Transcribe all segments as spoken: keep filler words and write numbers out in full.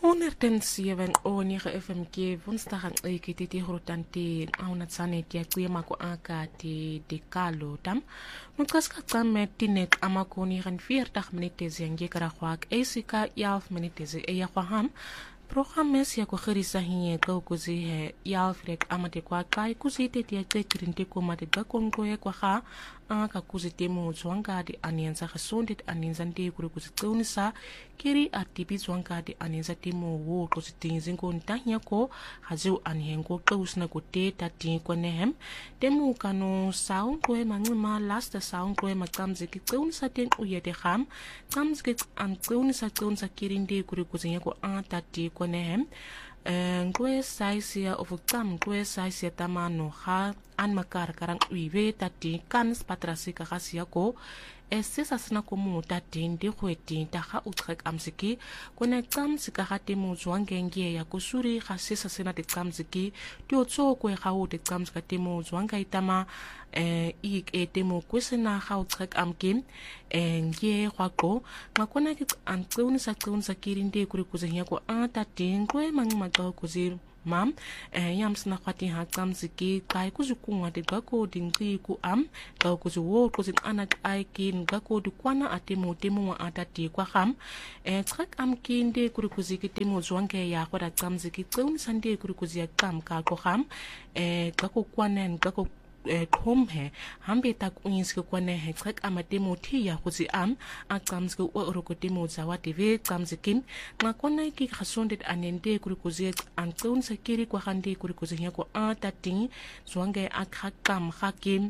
honderdzeven o negen F M K woensdag aan eikiti ti hurutante auna tsane ti akuyema ko aka ti dekalo tam nukas ka tsame tinek amakoni ran veertig minute zengi kara kwak esika elf minute ze eya kwaham programmes ya ko gerisa hinye ko kuzi he yalfrek amate kwa kai kuzi te ti akirinte ko mate ga kongo ya kwa ha aka kuzi te mo zwanga di anienza gesondheid anienza ndi kuri kuzi tsaunisa kiri atipi zwanga di anienza te mo wo kuzi tinzin ko ntanya ko hazu aniengo kausna ko te tati ko nehem te mo kano saun ko e mangima last saun ko e makamze ki tsaunisa ten uyete ham kamze ki an tsaunisa tsaunisa kiri ndi kuri kuzi ko antati ko nehem ngwe saisia of kam ngwe saisia tamano ha an makar karang uive tati kan spatrasika gasia ko esesa sina ko mo tati ndi khweti ta ga utrek amsiki kone kam sika ga te mo zwangenge ya ko suri ga sesa sina te kamsiki ti otso ko ga o te kamsika te mo zwanga itama eh ik e te mo kwesena ga utrek amkim nge kwako ngakona ki antuni sa tuni sa kirinde kuri kuzenya ko antati ngwe mangima ka kuzi mam eh yamsna kwati ha kamsiki kai kuzukunga de gako dingri ku am ka kuzu wo kuzi anak aikin gako du kwana atemo temo wa atati kwa ham eh trak am kinde kuri kuzi kitemo zwange ya kwa kamsiki tuni sande kuri kuzi ya kam ka ko ham eh gako kwanen gako khom he hambe tak uinske kwane he tsak amatemo thia kuzi am akamske o rokotemo zawa tv kamzikin ngakona ki khasondet anende kuri kuzi antun sakiri kwa hande kuri kuzi ko atating zwange akhakam hakim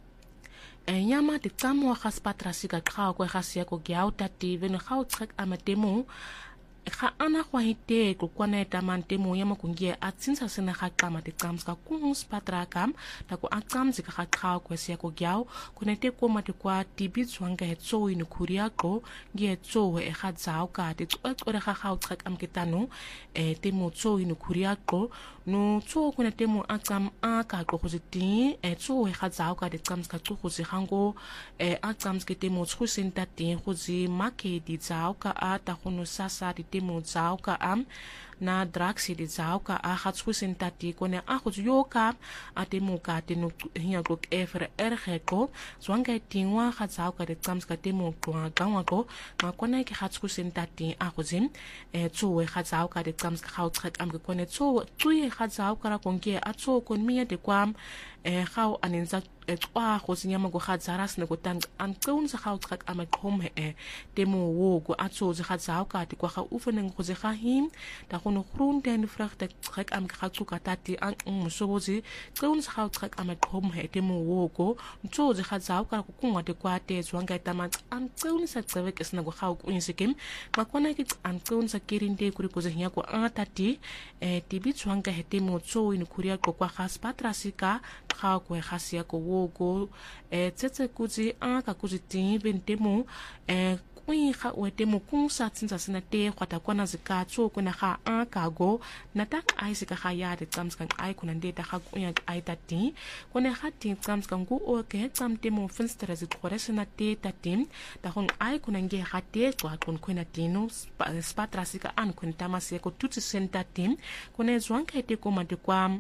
enyama de tsamwa khaspatrasika kha kwa khasia ko gyauta tv no khau tsak amatemo ga ana kwa hite ko kwana tamante mo ya makungie atsinsa sena ga kama te kams ka kung spatra kam ta ko akam zika ga kha ko sia ko gyao konete ko mate kwa tibi zwanga he tso inu kuria ko ngie tso e ga tsao ka te tso re ga ga utsak am ketano e te mo tso inu kuria ko no tso konete mo akam a ka ko go ziti e tso e ga tsao ka te kams ka tso go se hango e akam ke te mo tso senta te go zi make di tsao ka a ta go no sasa di temo zauka am na draxi di zauka a hatsku sentati kone a khutsu yoka a temo ka tenu hiya ko efer ergeko zwanga tingwa khatsauka de tsams ka temo kwa gangwa ko ma kone ki hatsku sentati a khuzim e tsuwe khatsauka de tsams ka khautrek am ko kone tso tsuye khatsauka ra konke a tso kon miya de kwam e khau aninza etwa go senyama go ga zaras ne go tan an tsoun sa ga utrek am khom e temo wo go a tso ze ga tsau ka ti kwa ga ufeneng go ze ga him da go no groente en vrugte trek am ga tso ka tati an msobozi tsoun sa ga utrek am khom he temo wo go tso ze ga tsau ka go kunga de kwa te zwanga tama an tsoun sa tsewek is na go ga go insikim ma kona ki an tsoun sa kirinde kuri go ze nya go atati e tibi zwanga he temo tso in kuria go kwa ga spatrasika ga go ga sia go go e tsetse kuzi a ka kuzi tin bentemo e kui ga o temo kung sa tsinsa sina te kwata kwana zika tso kuna ga a ka go na ta ai sika ga ya de tsams kan ai kuna ndeta ga kunya ai tati kone ga tin tsams kan go o ke tsam temo finstere zi khore sina te tatim ta hon ai kuna nge ga te kwa kun kuna tino spatra sika an kun tamase ko tutsi senta tim kone zwang ke te ko ma de kwa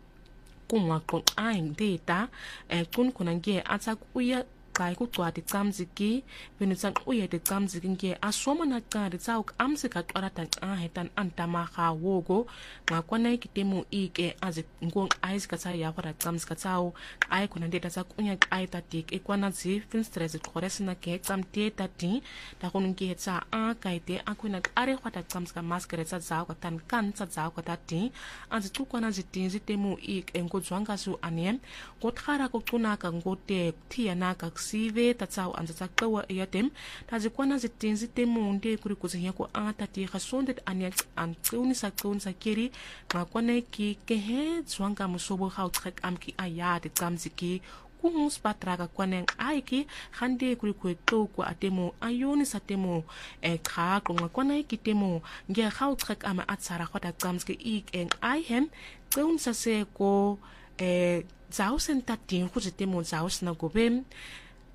kunwa kon aing data e kun kunange atsak uya kai ku twati tsamziki binu tsak uya de tsamziki nge asoma na ka de tsauk amsika qaratan a hetan antama kha wogo nga kwana kitemu ike az ngong ais ka sa ya fara tsamzika tsau ai kuna data tsak unya ai tatik e kwana zi finstres khoresna ke tsamte tati ta kununge tsa a kaite akuna are khata tsamzika maskere tsa tsau ka tan kan tsa tsau ka tati az tu kwana zitinzi temu ik enko zwanga su anem ko thara ko tuna ka ngote thiana ka sive tatsau anza tsakawa yatem tazikwana zitinzi temu nde kuri kuzinya ko atati khasondet anya an tsuni sa tsuni sa kiri ngakwana ki kehe zwanga musobo khau trek amki ayade tsamziki kung spatraga kwaneng aiki khande kuri ko to ko atemo ayoni sa temo e kha ko ngakwana ki temo nge khau trek ama atsara khota tsamziki ik eng ai hem tsun sa se ko e zausen tatin khu temo zaus na gobem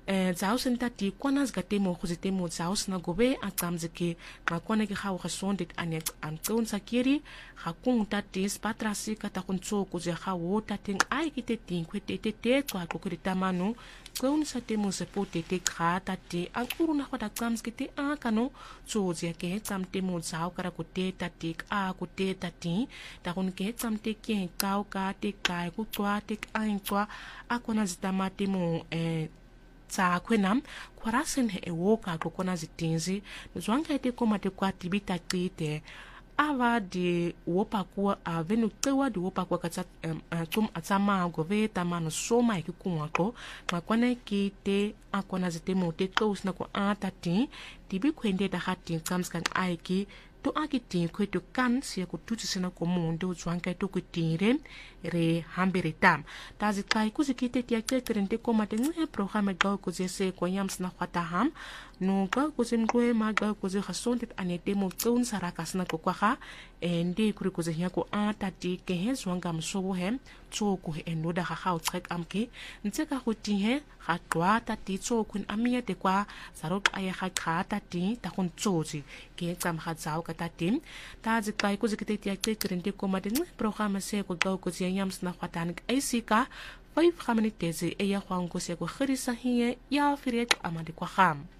eh zaus ntati kwana zgatemo khuzitemo zaus na gobe atsamzike ngakwana ke khaw khasondit ane antun sakiri khakung tati spatrasi kata kuntso kuze khawo tati ai kite tinkwete tete kwa kokritamanu kung sa temo se pote te khata te akuru na khota tsamzkite akano tsozi ke tsamtemo zaw kara kote tati a kote tati ta kun ke tsamte ke kaw ka te kai ku twa te ai twa akona zitamate mo eh tsa kwenam kwarasen he ewoka kokona zitinzi zwanga ite koma te kwa tibita kite ava di wopa kwa avenu tewa di wopa kwa katsa tum atsama gove tamano soma iki kumwako makwana kite akona zitemo te close na kwa atati tibi kwende da hati kamskan aiki to akiti kwetu kan siya kututsi sina komundo zwanga ito kutire re hambere tam tazi kai kuzikite tia kekrente koma te nge programa gaw kuzese kwa yams na khwata ham no gaw kuzim kwe ma gaw kuzi khasondet anete mo tsun sarakas na kokwaha ende kuri kuzi hiya ko atati ke he zwanga msobo hem tsoku he enoda ha ha utsek amke ntseka khuti he ha twa tati tsokun amia te kwa sarok aya ha kha tati ta kun tsotsi ke tsam ha zaw ka tati tazi kai kuzikite tia kekrente koma te nge programa se ko gaw kuzi yams na khwatan aisika five khamani teze eya khwango se ko khirisa hiye ya firet amade kwa kham